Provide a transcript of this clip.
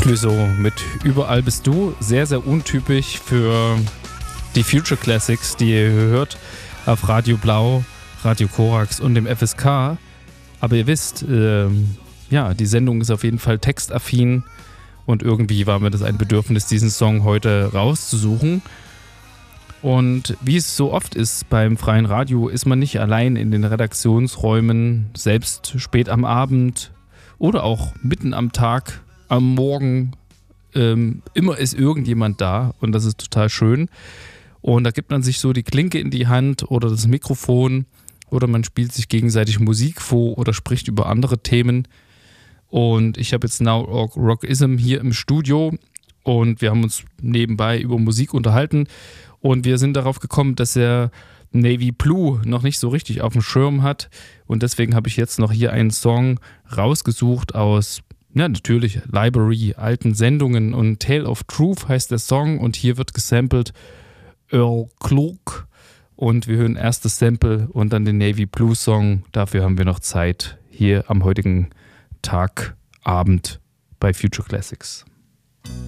Clouseau mit Überall bist du. Sehr, sehr untypisch für die Future Classics, die ihr hört auf Radio Blau, Radio Korax und dem FSK. Aber ihr wisst, die Sendung ist auf jeden Fall textaffin und irgendwie war mir das ein Bedürfnis, diesen Song heute rauszusuchen. Und wie es so oft ist beim freien Radio, ist man nicht allein in den Redaktionsräumen, selbst spät am Abend oder auch mitten am Tag, am Morgen. Immer ist irgendjemand da und das ist total schön. Und da gibt man sich so die Klinke in die Hand oder das Mikrofon oder man spielt sich gegenseitig Musik vor oder spricht über andere Themen. Und ich habe jetzt Now Rockism hier im Studio und wir haben uns nebenbei über Musik unterhalten. Und wir sind darauf gekommen, dass er Navy Blue noch nicht so richtig auf dem Schirm hat. Und deswegen habe ich jetzt noch hier einen Song rausgesucht aus, natürlich Library, alten Sendungen. Und Tale of Truth heißt der Song. Und hier wird gesampelt Earl Klug. Und wir hören erst das Sample und dann den Navy Blue Song. Dafür haben wir noch Zeit hier am heutigen Tag, Abend bei Future Classics.